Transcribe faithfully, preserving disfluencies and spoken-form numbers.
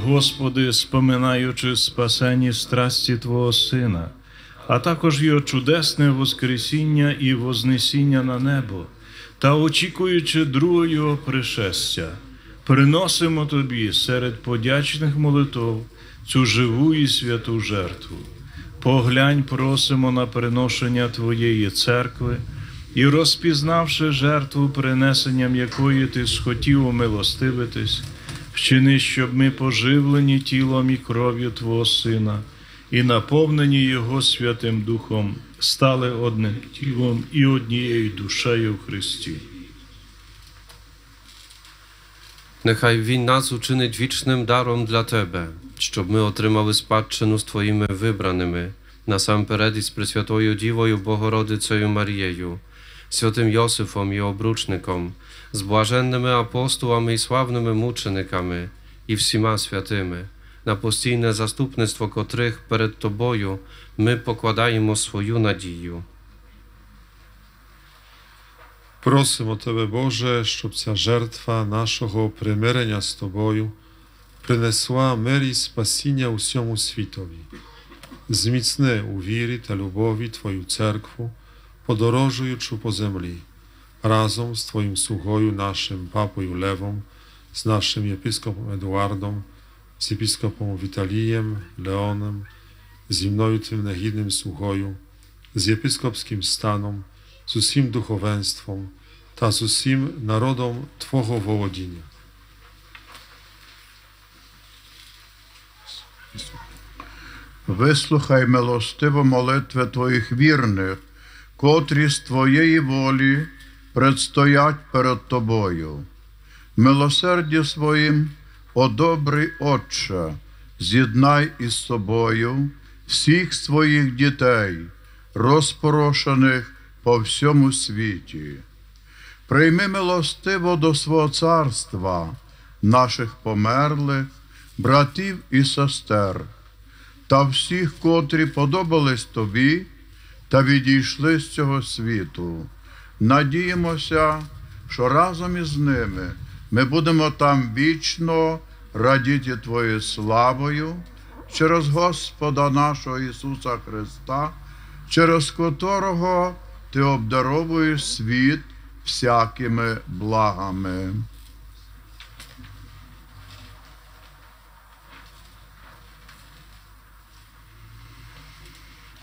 Господи, споминаючи спасені страсті Твого Сина, а також Його чудесне воскресіння і вознесіння на небо, та очікуючи другого Його пришестя, приносимо Тобі серед подячних молитов цю живу і святу жертву. Поглянь, просимо на приношення Твоєї церкви і, розпізнавши жертву, принесенням якої Ти схотів умилостивитись, вчини, щоб ми, поживлені тілом і кров'ю Твого Сина і наповнені Його Святим Духом, стали одним тілом і однією душею в Христі. Нехай Він нас учинить вічним даром для Тебе, щоб ми отримали спадщину з Твоїми вибраними, насамперед із Пресвятою Дівою Богородицею Марією, святим Йосифом і обручником, з блаженними апостолами і славними мучениками і всіма святими, на постійне заступництво котрих перед Тобою ми покладаємо свою надію. Просимо Тебе, Боже, щоб ця жертва нашого примирення з Тобою принесла мир і спасіння усьому світові. Зміцни у вірі та любові Твою церкву, подорожуючи по землі, разом з Твоїм слугою нашим Папою Левом, з нашим єпископом Едуардом, з єпископом Віталієм, Леоном, зі мною Тим негідним слугою, з єпископським станом, з усім духовенством та з усім народом Твого володіння. Вислухай милостиво молитви Твоїх вірних, котрі з Твоєї волі предстоять перед Тобою. Милосердя своїм, о добрий Отче, з'єднай із собою всіх своїх дітей, розпорошених по всьому світі. Прийми милостиво до свого царства наших померлих, братів і сестер, та всіх, котрі подобались Тобі та відійшли з цього світу. Надіємося, що разом із ними ми будемо там вічно радіти Твоєю славою через Господа нашого Ісуса Христа, через котрого Ти обдаровуєш світ всякими благами.